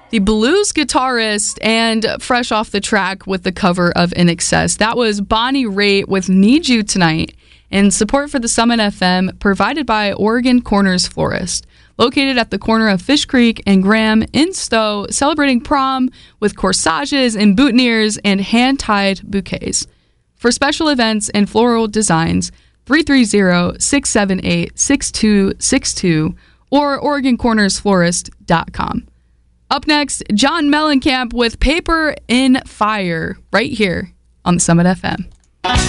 the blues guitarist, and fresh off the track with the cover of In Excess. That was Bonnie Raitt with Need You Tonight, and support for the Summit FM provided by Oregon Corners Florist, located at the corner of Fish Creek and Graham in Stowe, celebrating prom with corsages and boutonnieres and hand-tied bouquets. For special events and floral designs, 330-678-6262 or OregonCornersFlorist.com. Up next, John Mellencamp with Paper in Fire, right here on the Summit FM.